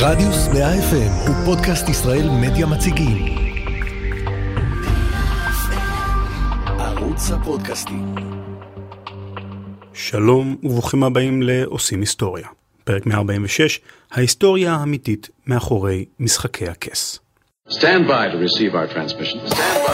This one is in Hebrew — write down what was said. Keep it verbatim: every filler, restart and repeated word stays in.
רדיוס מאה אף אם הוא פודקאסט ישראל מדיה מציגים. ערוץ הפודקאסטים. שלום וברוכים הבאים לעושים היסטוריה. פרק מאה ארבעים ושש, ההיסטוריה האמיתית מאחורי משחקי הכס. Stand by to receive our transmission. Stand by.